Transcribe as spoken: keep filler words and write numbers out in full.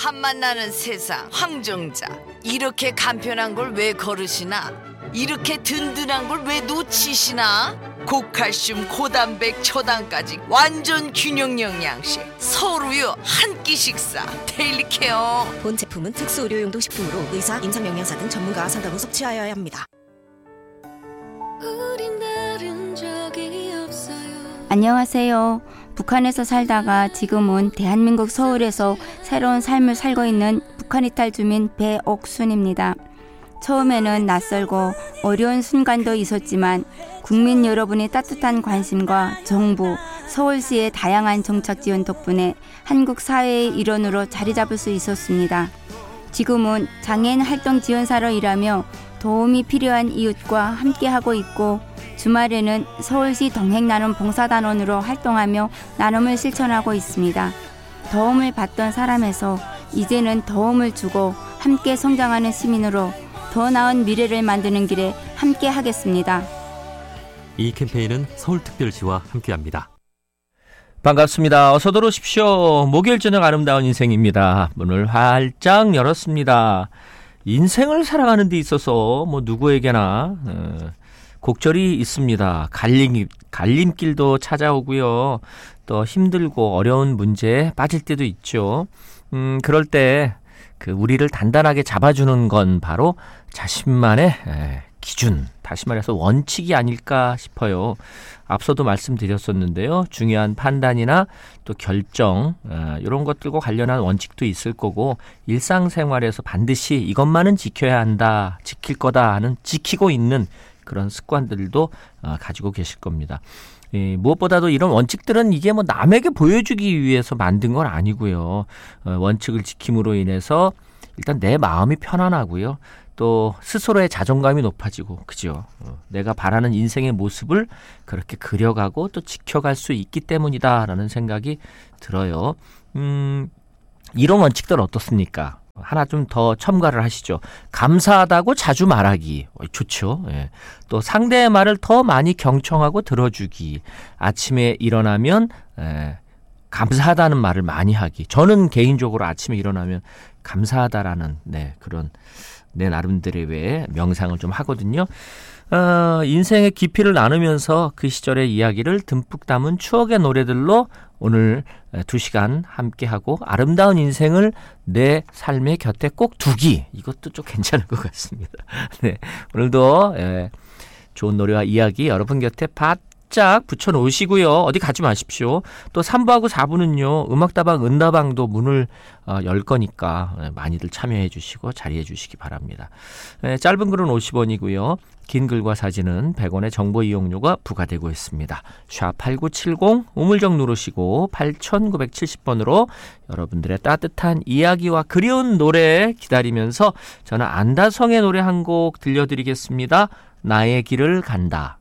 밥맛 나는 세상 황정자. 이렇게 간편한 걸 왜 거르시나? 이렇게 든든한 걸 왜 놓치시나? 고칼슘 고단백 초당까지 완전 균형 영양식 서울우유 한 끼 식사 데일리 케어. 본 제품은 특수 의료용도 식품으로 의사, 임상영양사 등 전문가와 상담 후 섭취하여야 합니다. 안녕하세요. 북한에서 살다가 지금은 대한민국 서울에서 새로운 삶을 살고 있는 북한 이탈 주민 배옥순입니다. 처음에는 낯설고 어려운 순간도 있었지만 국민 여러분의 따뜻한 관심과 정부, 서울시의 다양한 정책 지원 덕분에 한국 사회의 일원으로 자리 잡을 수 있었습니다. 지금은 장애인 활동 지원사로 일하며 도움이 필요한 이웃과 함께하고 있고 주말에는 서울시 동행나눔 봉사단원으로 활동하며 나눔을 실천하고 있습니다. 도움을 받던 사람에서 이제는 도움을 주고 함께 성장하는 시민으로 더 나은 미래를 만드는 길에 함께 하겠습니다. 이 캠페인은 서울특별시와 함께합니다. 반갑습니다. 어서 들어오십시오. 목요일 저녁 아름다운 인생입니다. 문을 활짝 열었습니다. 인생을 살아가는 데 있어서 뭐 누구에게나 어, 곡절이 있습니다. 갈림, 갈림길도 찾아오고요. 또 힘들고 어려운 문제에 빠질 때도 있죠. 음, 그럴 때 그 우리를 단단하게 잡아주는 건 바로 자신만의 에, 기준, 다시 말해서 원칙이 아닐까 싶어요. 앞서도 말씀드렸었는데요. 중요한 판단이나 또 결정 어, 이런 것들과 관련한 원칙도 있을 거고 일상생활에서 반드시 이것만은 지켜야 한다, 지킬 거다 하는 지키고 있는 그런 습관들도 어, 가지고 계실 겁니다. 예, 무엇보다도 이런 원칙들은 이게 뭐 남에게 보여주기 위해서 만든 건 아니고요. 어, 원칙을 지킴으로 인해서 일단 내 마음이 편안하고요. 또 스스로의 자존감이 높아지고, 그죠? 어, 내가 바라는 인생의 모습을 그렇게 그려가고 또 지켜갈 수 있기 때문이다라는 생각이 들어요. 음, 이런 원칙들 어떻습니까? 하나 좀 더 첨가를 하시죠. 감사하다고 자주 말하기. 좋죠. 예. 또 상대의 말을 더 많이 경청하고 들어주기. 아침에 일어나면 예, 감사하다는 말을 많이 하기. 저는 개인적으로 아침에 일어나면 감사하다라는 네, 그런 내 나름대로의 명상을 좀 하거든요. 어, 인생의 깊이를 나누면서 그 시절의 이야기를 듬뿍 담은 추억의 노래들로 오늘 두 시간 함께하고 아름다운 인생을 내 삶의 곁에 꼭 두기. 이것도 좀 괜찮을 것 같습니다. 네, 오늘도 예, 좋은 노래와 이야기 여러분 곁에 바짝 붙여놓으시고요. 어디 가지 마십시오. 또 삼 부하고 사 부는요. 음악다방 은다방도 문을 어, 열 거니까 많이들 참여해 주시고 자리해 주시기 바랍니다. 예, 짧은 글은 오십 원이고요. 긴 글과 사진은 백 원의 정보 이용료가 부과되고 있습니다. 샵 팔구칠공 우물정 누르시고 팔구칠공 번으로 여러분들의 따뜻한 이야기와 그리운 노래 기다리면서 저는 안다성의 노래 한 곡 들려드리겠습니다. 나의 길을 간다.